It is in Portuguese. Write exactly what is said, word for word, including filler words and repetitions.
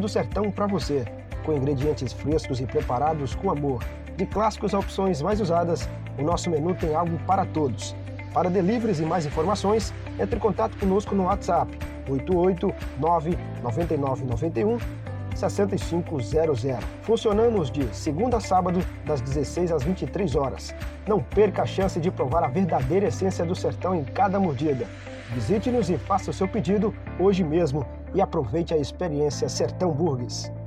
do sertão para você, com ingredientes frescos e preparados com amor. De clássicos a opções mais usadas, o nosso menu tem algo para todos. Para deliveries e mais informações, entre em contato conosco no WhatsApp oito oito nove nove nove nove um seis cinco zero zero. Funcionamos de segunda a sábado, das dezesseis às vinte e três horas. Não perca a chance de provar a verdadeira essência do sertão em cada mordida. Visite-nos e faça o seu pedido hoje mesmo e aproveite a experiência Sertão Burgers.